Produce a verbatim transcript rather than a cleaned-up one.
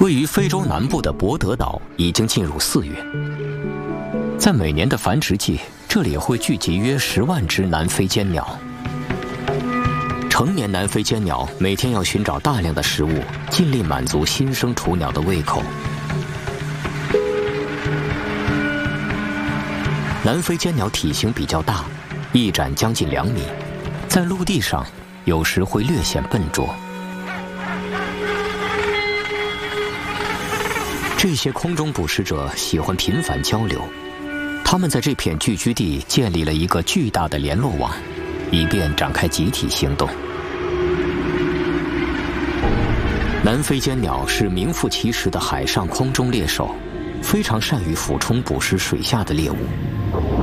位于非洲南部的博德岛已经进入四月，在每年的繁殖季，这里会聚集约十万只南非尖鸟。成年南非尖鸟每天要寻找大量的食物，尽力满足新生雏鸟的胃口。南非尖鸟体型比较大，翼展将近两米，在陆地上有时会略显笨拙。这些空中捕食者喜欢频繁交流，他们在这片聚居地建立了一个巨大的联络网，以便展开集体行动。南非尖鸟是名副其实的海上空中猎手，非常善于俯冲捕食水下的猎物。